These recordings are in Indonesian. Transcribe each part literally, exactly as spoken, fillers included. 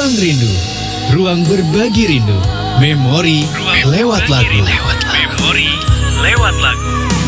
Ruang Rindu, ruang berbagi rindu, memori ruang lewat lagu. Lewat memori lewat lagu.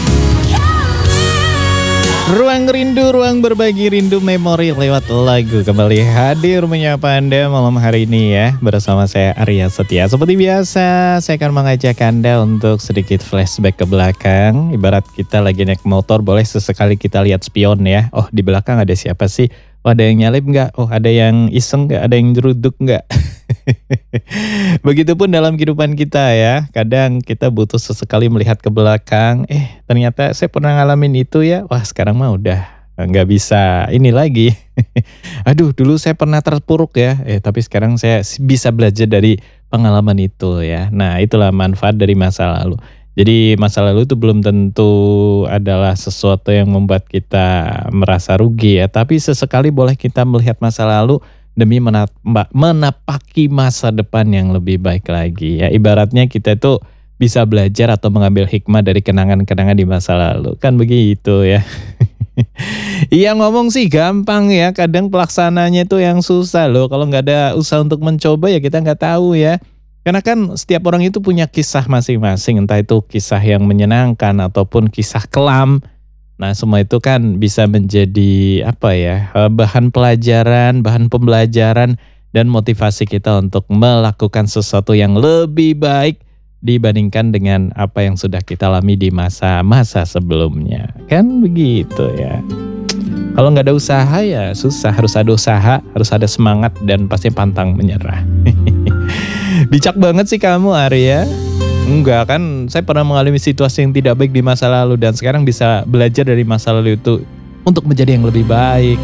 Ruang rindu, ruang berbagi rindu, memori lewat lagu. Kembali hadir menyapa Anda malam hari ini ya, bersama saya Arya Setia. Seperti biasa, saya akan mengajak Anda untuk sedikit flashback ke belakang. Ibarat kita lagi naik motor, boleh sesekali kita lihat spion ya. Oh, di belakang ada siapa sih? Oh, ada yang nyalip nggak? Oh, ada yang iseng nggak? Ada yang jeruduk nggak? Begitupun dalam kehidupan kita ya. Kadang kita butuh sesekali melihat ke belakang. Eh, ternyata saya pernah ngalamin itu ya. Wah, sekarang mah udah nggak bisa ini lagi. Aduh, dulu saya pernah terpuruk ya. Eh, tapi sekarang saya bisa belajar dari pengalaman itu ya. Nah, itulah manfaat dari masa lalu. Jadi masa lalu itu belum tentu adalah sesuatu yang membuat kita merasa rugi ya. Tapi sesekali boleh kita melihat masa lalu demi menapaki masa depan yang lebih baik lagi ya. Ibaratnya kita itu bisa belajar atau mengambil hikmah dari kenangan-kenangan di masa lalu. Kan begitu ya. Iya, ngomong sih gampang ya. Kadang pelaksananya itu yang susah loh. Kalau nggak ada usaha untuk mencoba ya kita nggak tahu ya. Karena kan setiap orang itu punya kisah masing-masing, entah itu kisah yang menyenangkan ataupun kisah kelam. Nah, semua itu kan bisa menjadi apa ya, bahan pelajaran, bahan pembelajaran dan motivasi kita untuk melakukan sesuatu yang lebih baik dibandingkan dengan apa yang sudah kita alami di masa-masa sebelumnya. Kan begitu ya. Kalau nggak ada usaha ya susah, harus ada usaha, harus ada semangat dan pasti pantang menyerah. Bijak banget sih kamu, Arya. Enggak kan, saya pernah mengalami situasi yang tidak baik di masa lalu dan sekarang bisa belajar dari masa lalu itu untuk menjadi yang lebih baik.